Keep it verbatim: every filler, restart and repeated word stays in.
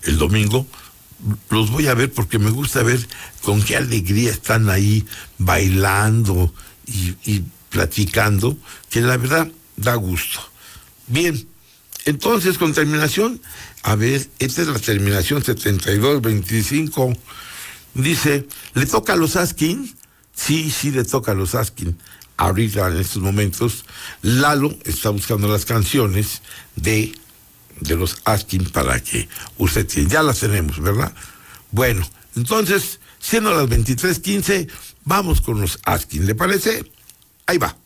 el domingo, los voy a ver porque me gusta ver con qué alegría están ahí bailando y, y platicando, que la verdad da gusto. Bien, entonces con terminación, a ver, esta es la terminación setenta y dos veinticinco, dice, ¿le toca a los Askin? Sí, sí le toca a los Askin. Ahorita, en estos momentos, Lalo está buscando las canciones de, de los Askin para que usted tiene. Ya las tenemos, ¿verdad? Bueno, entonces, siendo las veintitrés quince, vamos con los Askin. ¿Le parece? Ahí va.